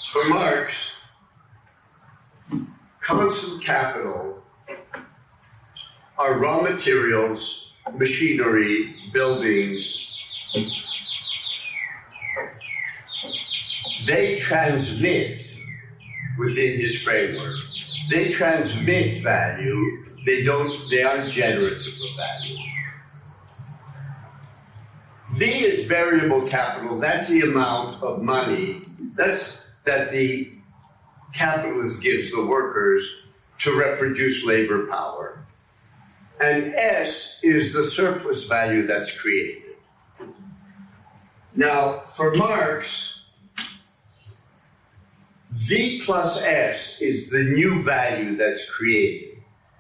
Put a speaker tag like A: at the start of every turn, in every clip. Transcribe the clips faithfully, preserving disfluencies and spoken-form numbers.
A: For Marx, constant capital are raw materials, machinery, buildings. They transmit within his framework. They transmit value. They don't, they aren't generative of value. V is variable capital. That's the amount of money that's, that the capitalist gives the workers to reproduce labor power. And S is the surplus value that's created. Now, for Marx, V plus S is the new value that's created,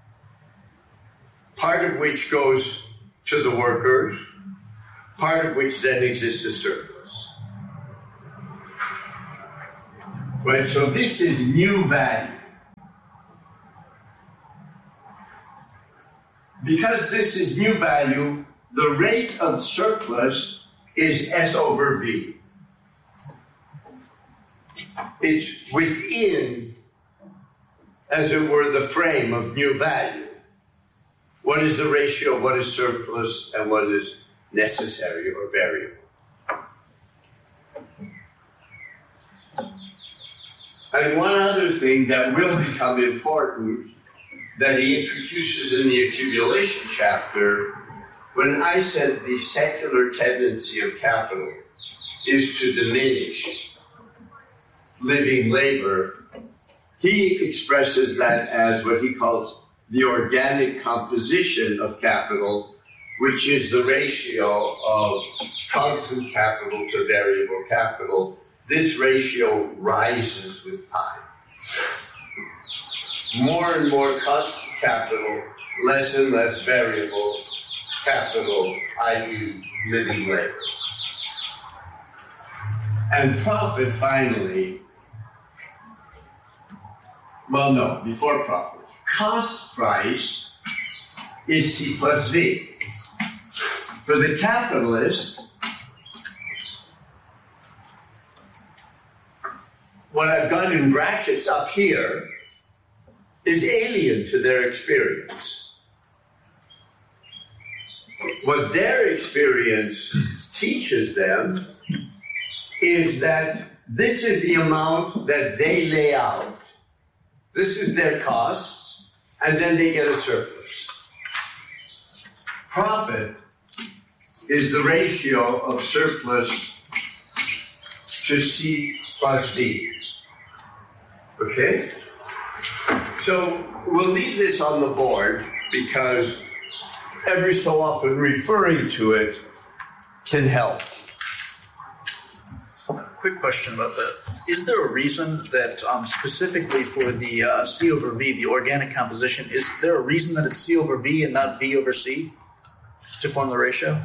A: part of which goes to the workers, part of which then exists as surplus. Right, so this is new value. Because this is new value, the rate of surplus is S over V. It's within, as it were, the frame of new value. What is the ratio, what is surplus, and what is necessary or variable? And one other thing that will become important that he introduces in the accumulation chapter, when I said the secular tendency of capital is to diminish living labor, he expresses that as what he calls the organic composition of capital, which is the ratio of constant capital to variable capital. This ratio rises with time. More and more constant capital, less and less variable capital, that is living labor. And profit, finally, well, no, before profit. Cost price is C plus V. For the capitalist, what I've got in brackets up here is alien to their experience. What their experience teaches them is that this is the amount that they lay out. This is their costs, and then they get a surplus. Profit is the ratio of surplus to C plus D. Okay? So we'll leave this on the board because every so often referring to it can help.
B: Quick question about that. Is there a reason that um, specifically for the uh, C over V, the organic composition, is there a reason that it's C over V and not V over C to form the ratio?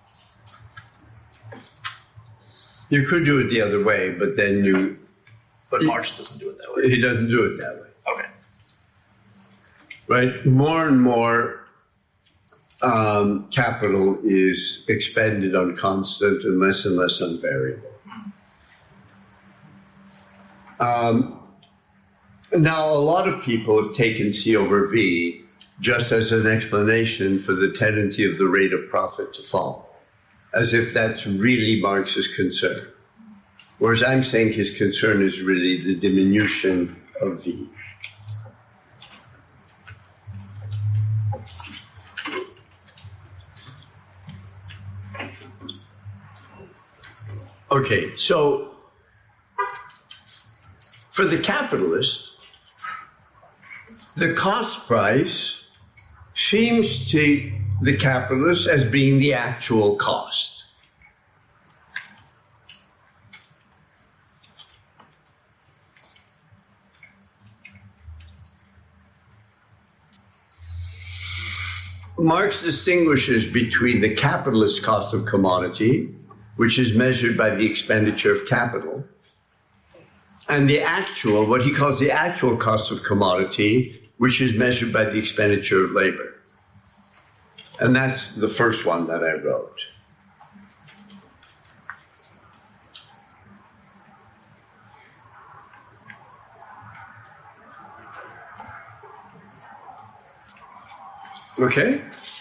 A: You could do it the other way, but then you...
B: But Marx doesn't do it that way.
A: He doesn't do it that way.
B: Okay.
A: Right? More and more um, capital is expended on constant and less and less on variable. Um, now, a lot of people have taken C over V just as an explanation for the tendency of the rate of profit to fall, as if that's really Marx's concern. Whereas I'm saying his concern is really the diminution of V. Okay, so for the capitalist, the cost price seems to the capitalist as being the actual cost. Marx distinguishes between the capitalist cost of commodity, which is measured by the expenditure of capital, and the actual, what he calls the actual cost of commodity, which is measured by the expenditure of labor. And that's the first one that I wrote. Okay?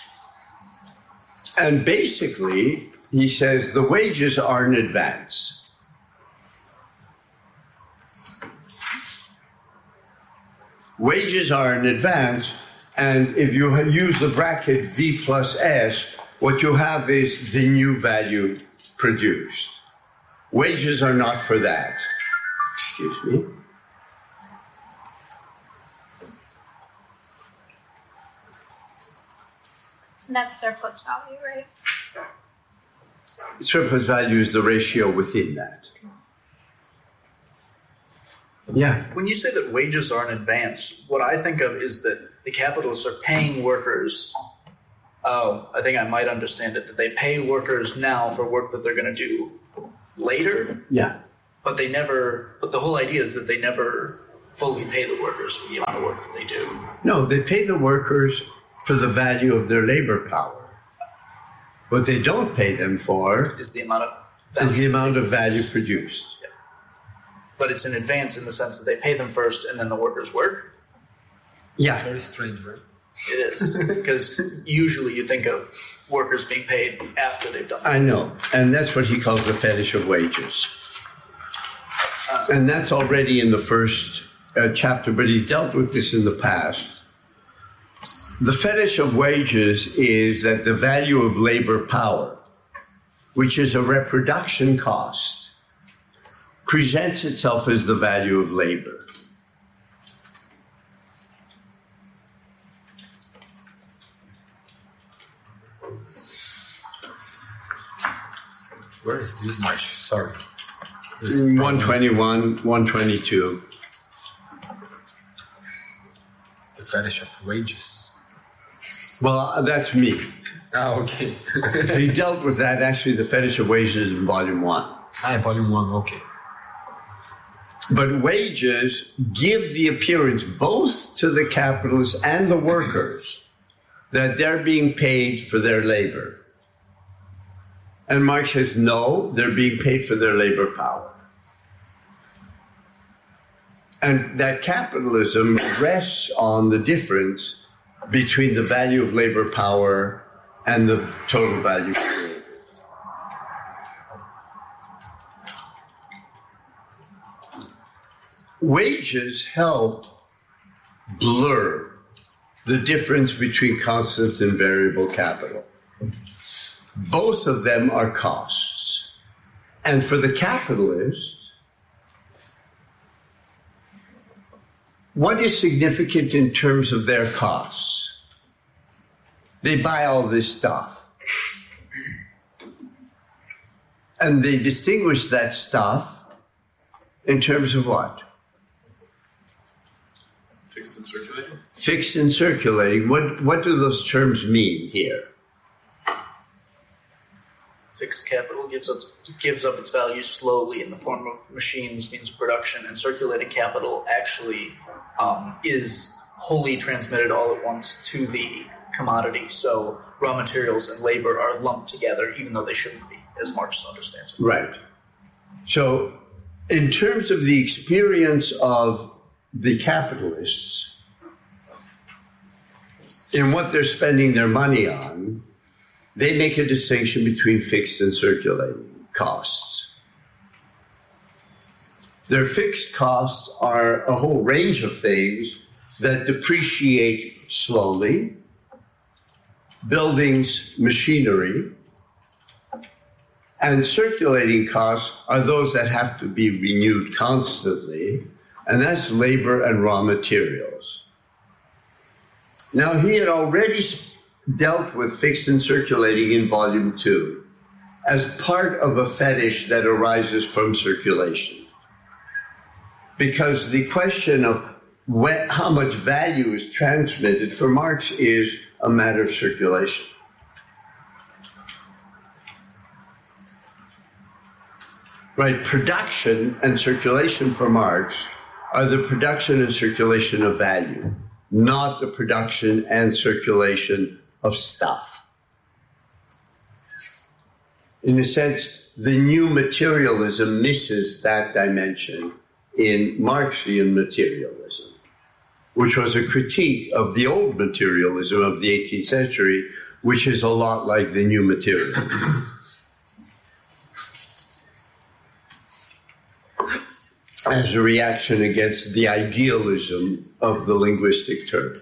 A: And basically, he says the wages are in advance. Wages are in advance, and if you use the bracket V plus S, what you have is the new value produced. Wages are not for that. Excuse me.
C: And that's surplus value, right?
A: Surplus value is the ratio within that. Yeah.
B: When you say that wages are in advance, what I think of is that the capitalists are paying workers. Oh, I think I might understand it, that they pay workers now for work that they're going to do later.
A: Yeah.
B: But they never, but the whole idea is that they never fully pay the workers for the amount of work that they do.
A: No, they pay the workers for the value of their labor power. What they don't pay them for
B: Is the amount of value.
A: is the amount of value produced.
B: Yeah. But it's in advance in the sense that they pay them first and then the workers work.
A: Yeah.
D: Very strange, right?
B: It is. Because usually you think of workers being paid after they've done it.
A: I know. And that's what he calls the fetish of wages. And that's already in the first uh, chapter, but he's dealt with this in the past. The fetish of wages is that the value of labor power, which is a reproduction cost, presents itself as the value of labor.
D: Where is this much? Sorry. This
A: one twenty-one, one twenty-two.
D: The fetish of wages.
A: Well, that's me.
D: Ah, okay.
A: He dealt with that, actually, the fetish of wages in volume one.
D: Ah, volume one, okay.
A: But wages give the appearance both to the capitalists and the workers that they're being paid for their labor. And Marx says, no, they're being paid for their labor power. And that capitalism rests on the difference between the value of labor power and the total value created. Wages help blur the difference between constant and variable capital. Both of them are costs. And for the capitalist, what is significant in terms of their costs? They buy all this stuff. And they distinguish that stuff in terms of what?
D: Fixed and circulating?
A: Fixed and circulating. What, what do those terms mean here?
B: Fixed capital gives up, gives up its value slowly in the form of machines, means of production, and circulating capital actually um, is wholly transmitted all at once to the commodity. So raw materials and labor are lumped together, even though they shouldn't be, as Marx understands it.
A: Right. So, in terms of the experience of the capitalists, in what they're spending their money on, they make a distinction between fixed and circulating costs. Their fixed costs are a whole range of things that depreciate slowly: buildings, machinery. And circulating costs are those that have to be renewed constantly, and that's labor and raw materials. Now, he had already dealt with fixed and circulating in volume two as part of a fetish that arises from circulation. Because the question of when, how much value is transmitted for Marx is a matter of circulation. Right, production and circulation for Marx are the production and circulation of value, not the production and circulation of stuff. In a sense, the new materialism misses that dimension in Marxian materialism. which was a critique of the old materialism of the eighteenth century, which is a lot like the new materialism. As a reaction against the idealism of the linguistic term.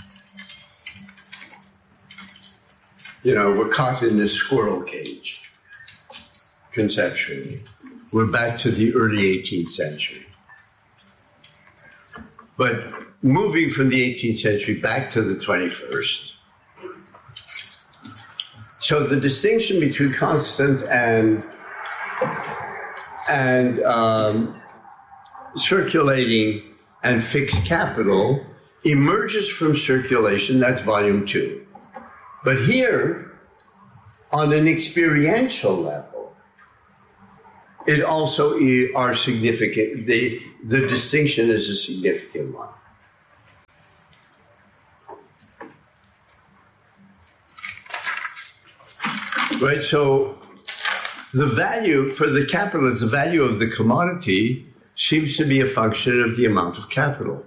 A: You know, we're caught in this squirrel cage, conceptually. We're back to the early eighteenth century. But moving from the eighteenth century back to the twenty-first, so the distinction between constant and, and um, circulating and fixed capital emerges from circulation, that's volume two. But here, on an experiential level, it also are significant, the, the distinction is a significant one. Right, so the value for the capitalist, the value of the commodity seems to be a function of the amount of capital.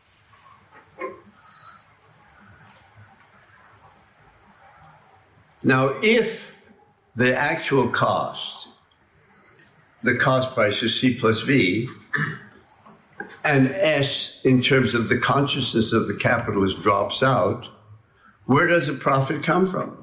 A: Now, if the actual cost, the cost price is C plus V, and S, in terms of the consciousness of the capitalist, drops out, where does the profit come from?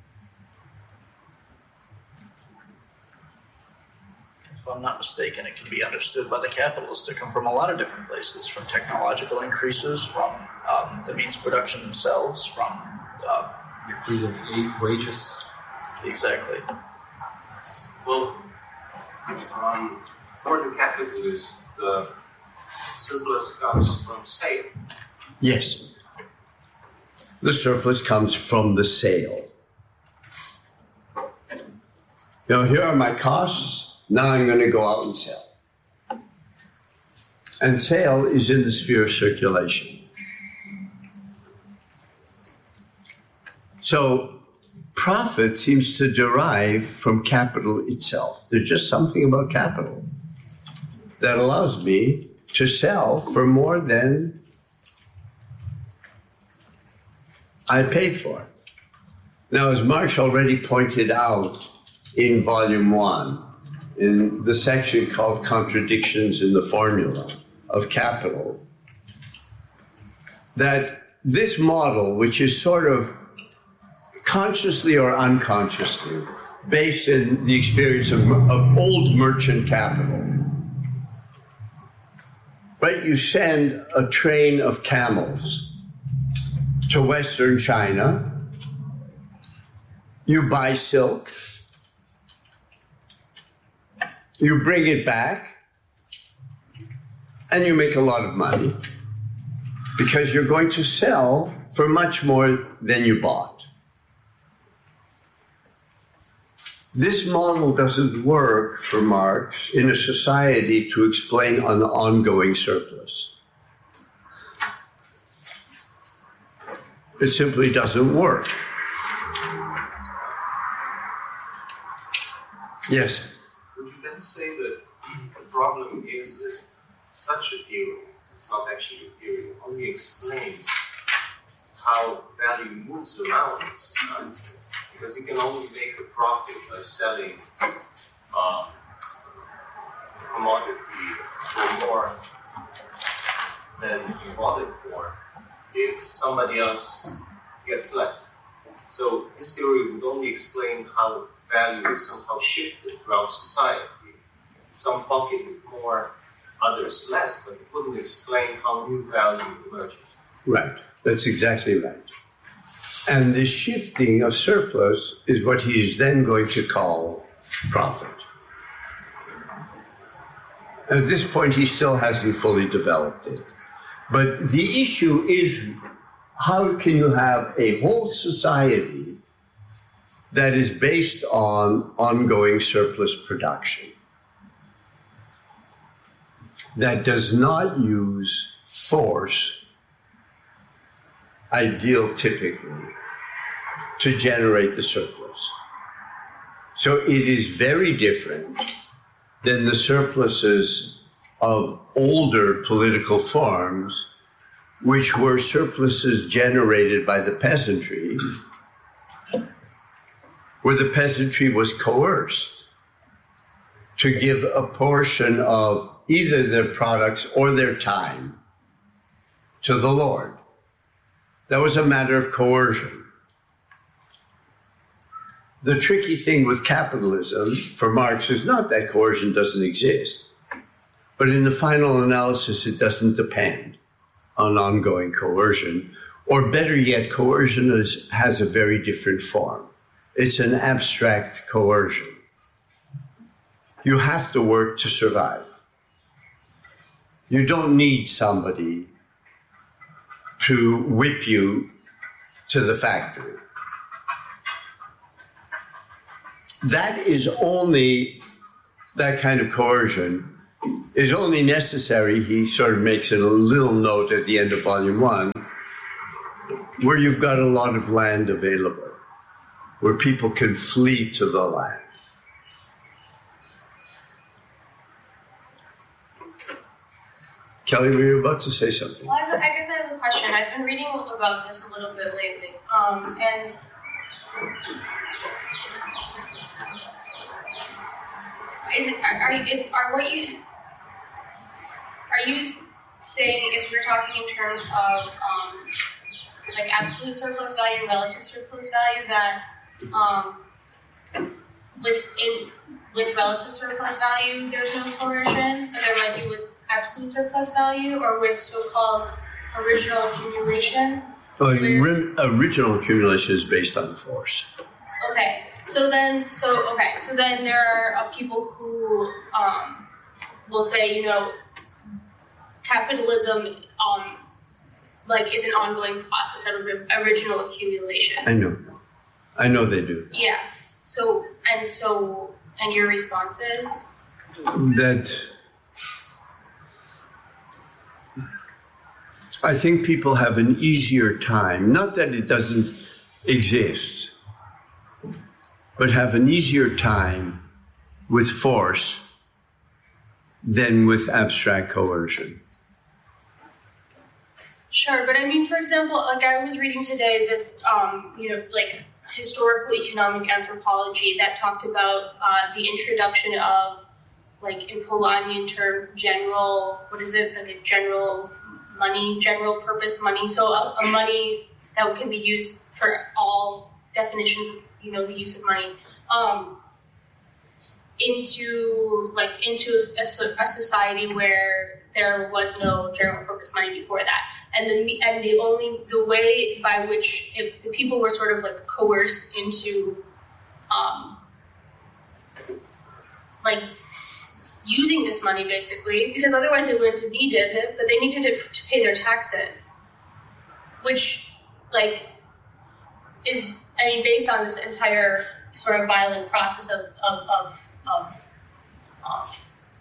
B: If I'm not mistaken, it can be understood by the capitalists to come from a lot of different places, from technological increases, from um, the means of production themselves, from uh,
D: Decrease of wages.
B: exactly.
E: Well, um, for the capitalist, the surplus comes from sale.
A: Yes. The surplus comes from the sale. Now, here are my costs. Now I'm going to go out and sell. And sale is in the sphere of circulation. So profit seems to derive from capital itself. There's just something about capital that allows me to sell for more than I paid for. Now, as Marx already pointed out in volume one, in the section called Contradictions in the Formula of Capital, that this model, which is sort of consciously or unconsciously based in the experience of, of old merchant capital, right? You send a train of camels to Western China, you buy silk, you bring it back, and you make a lot of money because you're going to sell for much more than you bought. This model doesn't work for Marx in a society to explain an ongoing surplus. It simply doesn't work. Yes?
E: Would you then say that the problem is that such a theory, it's not actually a theory, only explains how value moves around in society? Because you can only make a profit by selling um, commodity for more than you bought it for if somebody else gets less. So this theory would only explain how value is somehow shifted throughout society. Some pocket with more, others less, but it wouldn't explain how new value emerges.
A: Right. That's exactly right. And this shifting of surplus is what he is then going to call profit. At this point, he still hasn't fully developed it. But the issue is, how can you have a whole society that is based on ongoing surplus production, that does not use force, ideal typically, to generate the surplus? So it is very different than the surpluses of older political forms which were surpluses generated by the peasantry, where the peasantry was coerced to give a portion of either their products or their time to the Lord. That was a matter of coercion. The tricky thing with capitalism for Marx is not that coercion doesn't exist, but in the final analysis, it doesn't depend on ongoing coercion, or better yet, coercion is, has a very different form. It's an abstract coercion. You have to work to survive. You don't need somebody to whip you to the factory. That is only, that kind of coercion is only necessary, he sort of makes it a little note at the end of volume one, where you've got a lot of land available, where people can flee to the land. Kelly, were you about to say something?
F: Well, I, have, I guess I have a question. I've been reading about this a little bit lately, um, and is it are, are you is are what you are you saying if we're talking in terms of um, like absolute surplus value and relative surplus value that um, with in with relative surplus value there's no coercion, or there might be with absolute surplus value, or with so-called original accumulation?
A: Well, ri- original accumulation is based on force.
F: Okay, so then, so okay, so then there are uh, people who um, will say, you know, capitalism, um, like, is an ongoing process of ori- original accumulation.
A: I know, I know they do.
F: Yeah. So and so, and your response is
A: that. I think people have an easier time, not that it doesn't exist, but have an easier time with force than with abstract coercion.
F: Sure, but I mean, for example, like I was reading today this, um, you know, like historical economic anthropology that talked about uh, the introduction of, like in Polanyian terms, general, what is it, like a general money, general purpose money. So a, a money that can be used for all definitions of, you know, the use of money, um, into like into a, a society where there was no general purpose money before that, and the and the only the way by which it, the people were sort of like coerced into, um, like. using this money, basically, because otherwise they wouldn't have needed it, but they needed it to pay their taxes, which, like, is, I mean, based on this entire sort of violent process of, of, of, of um,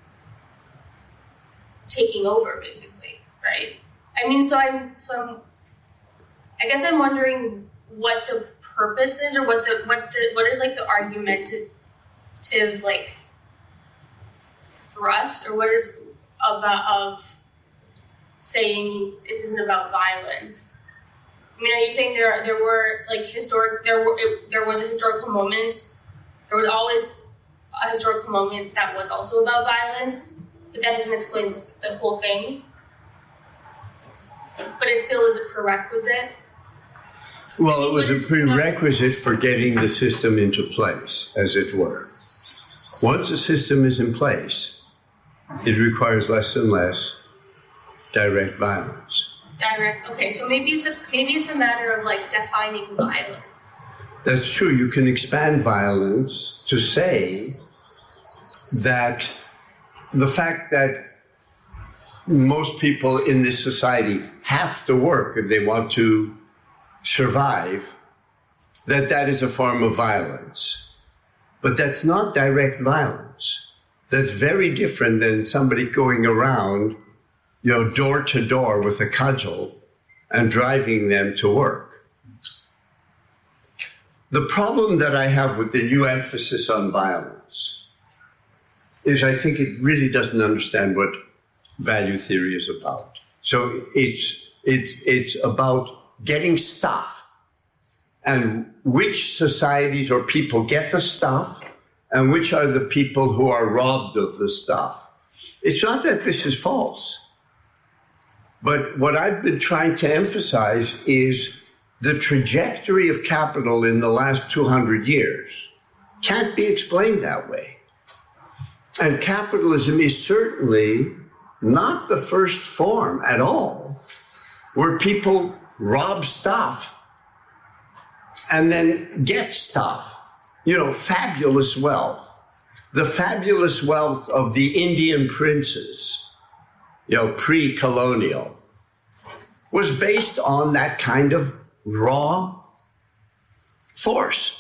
F: taking over, basically, right? I mean, so I'm, so I'm, I guess I'm wondering what the purpose is, or what the, what the, what is, like, the argumentative, like, thrust, or what is about of saying this isn't about violence? I mean, are you saying there there were like historic there were it, there was a historical moment, there was always a historical moment that was also about violence, but that doesn't explain this, the whole thing? But it still is a prerequisite.
A: Well, it was a prerequisite for getting the system into place, as it were. Once a system is in place, it requires less and less direct violence.
F: Direct. Okay, so maybe it's a maybe it's a matter of like defining violence.
A: That's true. You can expand violence to say that the fact that most people in this society have to work if they want to survive, that that is a form of violence. But that's not direct violence. That's very different than somebody going around, you know, door to door with a cudgel and driving them to work. The problem that I have with the new emphasis on violence is I think it really doesn't understand what value theory is about. So it's It, it's about getting stuff, and which societies or people get the stuff, and which are the people who are robbed of the stuff. It's not that this is false, but what I've been trying to emphasize is the trajectory of capital in the last two hundred years can't be explained that way. And capitalism is certainly not the first form at all where people rob stuff and then get stuff, you know, fabulous wealth. The fabulous wealth of the Indian princes, you know, pre-colonial, was based on that kind of raw force.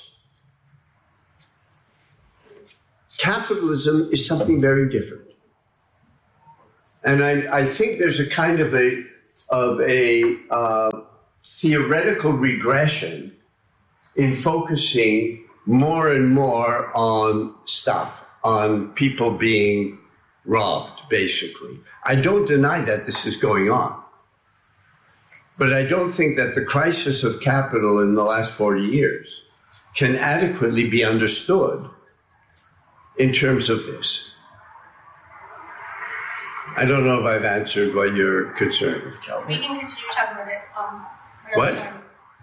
A: Capitalism is something very different. And I, I think there's a kind of a, of a uh, theoretical regression in focusing more and more on stuff, on people being robbed, basically. I don't deny that this is going on. But I don't think that the crisis of capital in the last forty years can adequately be understood in terms of this. I don't know if I've answered what you're concerned with, Calvin.
F: We can continue talking about it. Um,
A: What?
F: time.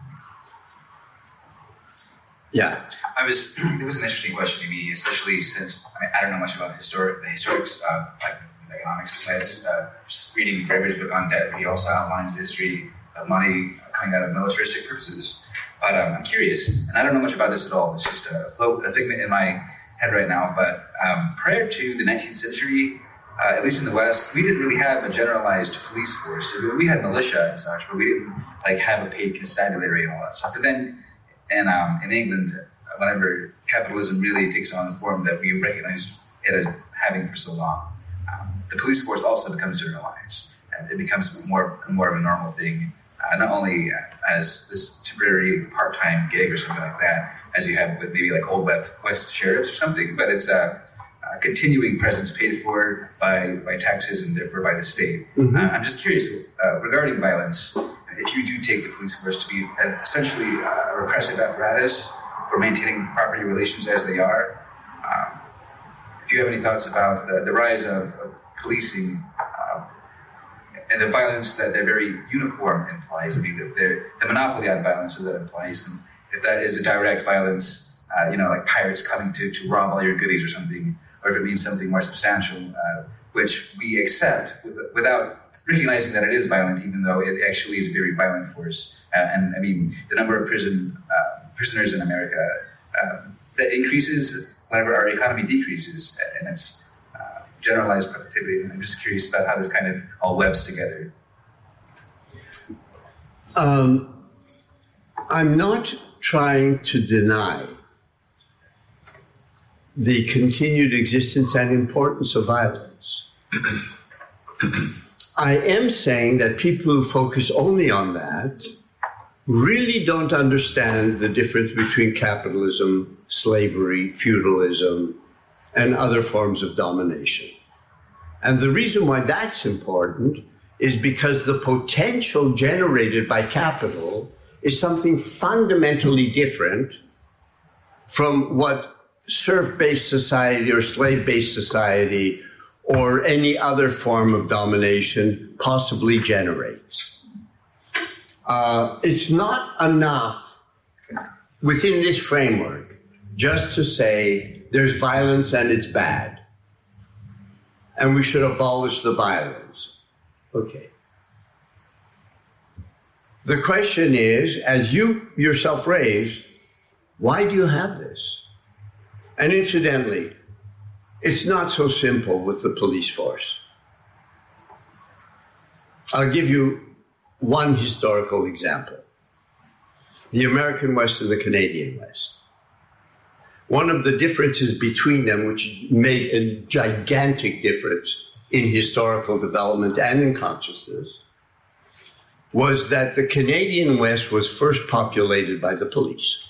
A: Yeah.
G: I was. It was an interesting question to me, especially since I, mean, I don't know much about the historic, the historics of like economics. Besides uh, just reading Gregory's book on debt, he also outlines the history of money coming out of militaristic purposes. But um, I'm curious, and I don't know much about this at all. It's just a float, a figment in my head right now. But um, prior to the nineteenth century, uh, at least in the West, we didn't really have a generalized police force. We had militia and such, but we didn't like have a paid constabulary and all that stuff. And then, and um, in England, whenever capitalism really takes on the form that we recognize it as having for so long, um, the police force also becomes generalized, and it becomes more more of a normal thing. Uh, not only as this temporary part-time gig or something like that, as you have with maybe like Old West, West sheriffs or something, but it's a, a continuing presence paid for by, by taxes and therefore by the state. Mm-hmm. Uh, I'm just curious, uh, regarding violence, if you do take the police force to be an, essentially a repressive apparatus for maintaining property relations as they are, um, if you have any thoughts about the, the rise of, of policing uh, and the violence that their very uniform implies. I mean, the, the monopoly on violence that implies, and if that is a direct violence, uh, you know, like pirates coming to, to rob all your goodies or something, or if it means something more substantial, uh, which we accept with, without recognizing that it is violent, even though it actually is a very violent force. Uh, and I mean, the number of prison uh, prisoners in America uh, that increases whenever our economy decreases, and it's generalized productivity. And I'm just curious about how this kind of all webs together.
A: Um, I'm not trying to deny the continued existence and importance of violence. I am saying that people who focus only on that really don't understand the difference between capitalism, slavery, feudalism, and other forms of domination. And the reason why that's important is because the potential generated by capital is something fundamentally different from what serf-based society or slave-based society or any other form of domination possibly generates. Uh, it's not enough within this framework just to say there's violence and it's bad, and we should abolish the violence. Okay. The question is, as you yourself raised, why do you have this? And incidentally, it's not so simple with the police force. I'll give you one historical example. The American West and the Canadian West. One of the differences between them, which made a gigantic difference in historical development and in consciousness, was that the Canadian West was first populated by the police.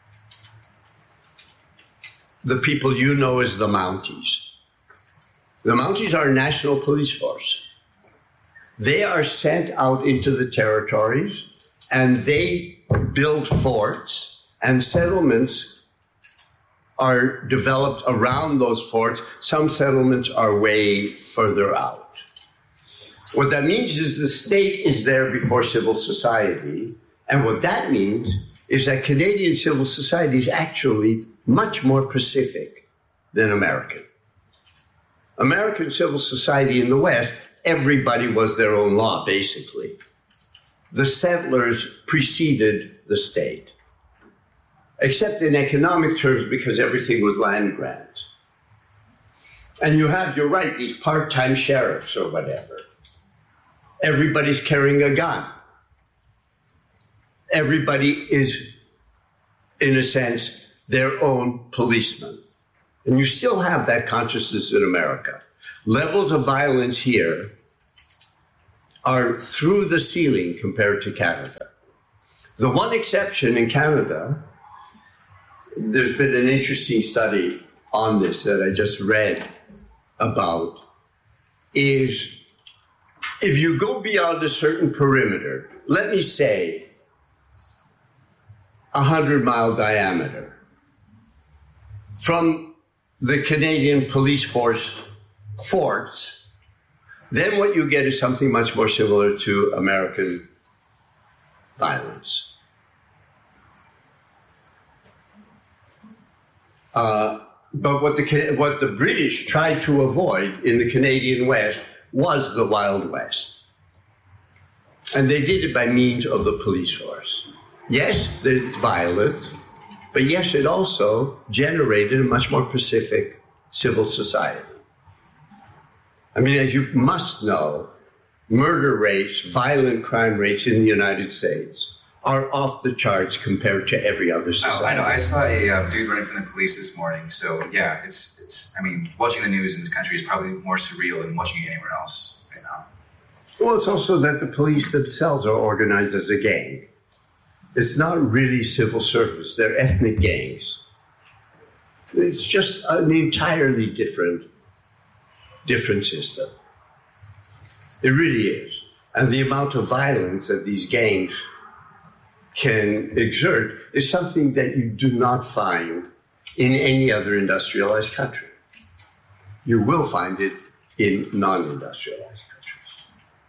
A: The people you know as the Mounties. The Mounties are a national police force. They are sent out into the territories and they build forts, and settlements are developed around those forts. Some settlements are way further out. What that means is the state is there before civil society. And what that means is that Canadian civil society is actually much more pacific than American. American civil society in the West, everybody was their own law, basically. The settlers preceded the state, except in economic terms because everything was land grants. And you have, you're right, these part-time sheriffs or whatever. Everybody's carrying a gun. Everybody is, in a sense, their own policeman. And you still have that consciousness in America. Levels of violence here are through the ceiling compared to Canada. The one exception in Canada, there's been an interesting study on this that I just read about, is if you go beyond a certain perimeter, let me say a hundred mile diameter, from the Canadian police force forts, then what you get is something much more similar to American violence. Uh, but what the what the British tried to avoid in the Canadian West was the Wild West. And they did it by means of the police force. Yes, it's violent, but yes, it also generated a much more pacific civil society. I mean, as you must know, murder rates, violent crime rates in the United States are off the charts compared to every other society.
G: Oh, I know. I saw a uh, dude running from the police this morning. So, yeah, it's, it's, I mean, watching the news in this country is probably more surreal than watching it anywhere else right now.
A: Well, it's also that the police themselves are organized as a gang. It's not really civil service. They're ethnic gangs. It's just an entirely different, different system. It really is. And the amount of violence that these gangs can exert is something that you do not find in any other industrialized country. You will find it in non-industrialized countries.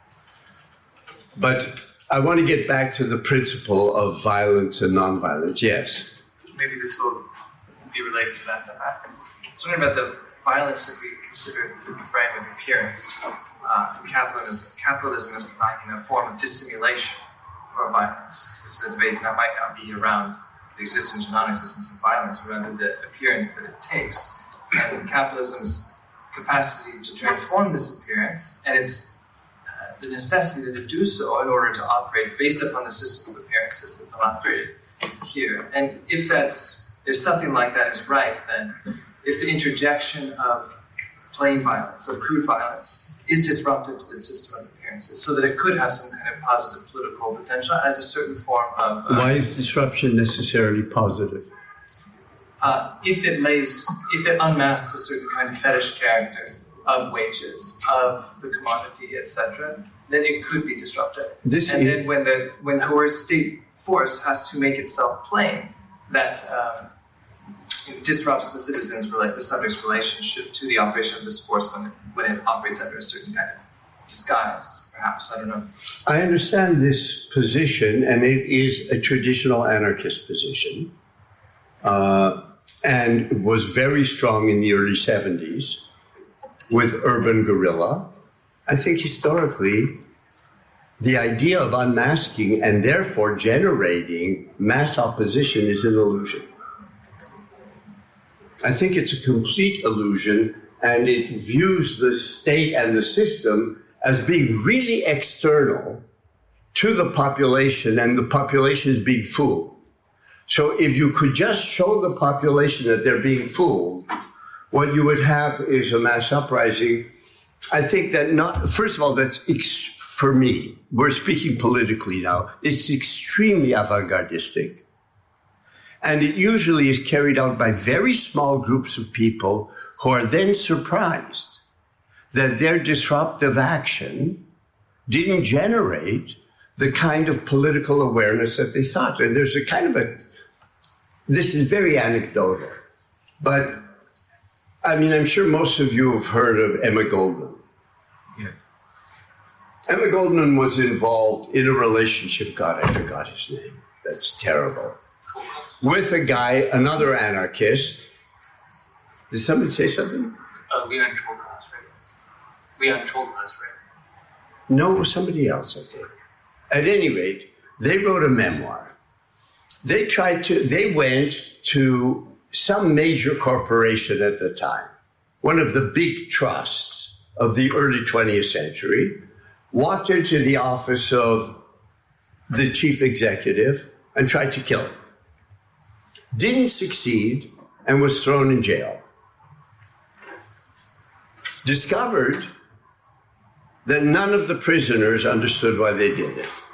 A: But I want to get back to the principle of violence and non-violence. Yes?
H: Maybe this will be related to that. It's talking about the violence that we consider through the frame of appearance. Uh, capitalism, capitalism is providing a form of dissimulation for violence, such that the debate now might not be around the existence or non-existence of violence, but rather the appearance that it takes. And capitalism's capacity to transform this appearance, and its uh, the necessity that it do so in order to operate based upon the system of appearances that's operated here. And if that's if something like that is right, then if the interjection of plain violence, of crude violence, is disruptive to the system of appearances, so that it could have some kind of positive political potential as a certain form of... Uh,
A: Why is disruption necessarily positive?
H: Uh, if it lays, if it unmasks a certain kind of fetish character of wages, of the commodity, et cetera, then it could be disruptive. This and is, then when the when coerced state force has to make itself plain, that um, it disrupts the citizens' like the subject's relationship to the operation of this force when it, when it operates under a certain kind of disguise, perhaps, I don't know.
A: I understand this position, and it is a traditional anarchist position, uh, and was very strong in the early seventies with urban guerrilla. I think historically, the idea of unmasking and therefore generating mass opposition is an illusion. I think it's a complete illusion, and it views the state and the system as being really external to the population, and the population is being fooled. So if you could just show the population that they're being fooled, what you would have is a mass uprising. I think that not, first of all, that's, ex- for me, we're speaking politically now, it's extremely avant-gardistic. And it usually is carried out by very small groups of people who are then surprised that their disruptive action didn't generate the kind of political awareness that they thought. And there's a kind of a, this is very anecdotal, but I mean, I'm sure most of you have heard of Emma Goldman.
D: Yeah.
A: Emma Goldman was involved in a relationship, God, I forgot his name. That's terrible. With a guy, another anarchist. Did somebody say something?
H: Uh, Leon Czolgosz, right? Leon Czolgosz, right?
A: No, it was somebody else, I think. At any rate, they wrote a memoir. They tried to, they went to some major corporation at the time, one of the big trusts of the early twentieth century, walked into the office of the chief executive and tried to kill him. Didn't succeed and was thrown in jail. Discovered that none of the prisoners understood why they did it.